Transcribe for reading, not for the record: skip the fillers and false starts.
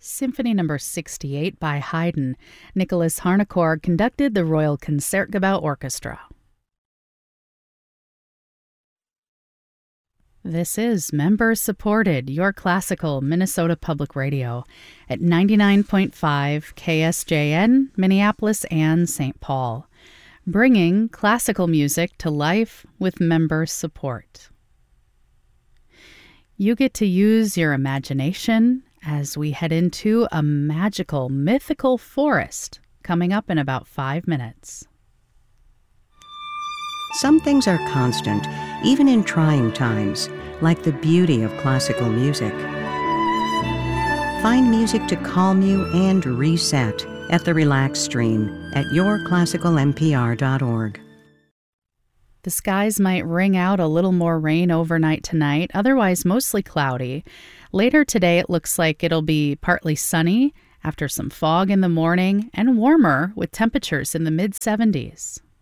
Symphony No. 68 by Haydn. Nicholas Harnoncourt conducted the Royal Concertgebouw Orchestra. This is member-supported, your classical Minnesota Public Radio at 99.5 KSJN, Minneapolis and St. Paul, bringing classical music to life with member support. You get to use your imagination as we head into a magical, mythical forest coming up in about 5 minutes. Some things are constant, even in trying times, like the beauty of classical music. Find music to calm you and reset at the Relax Stream at yourclassicalmpr.org. The skies might ring out a little more rain overnight tonight, otherwise mostly cloudy. Later today, it looks like it'll be partly sunny after some fog in the morning and warmer with temperatures in the mid-70s.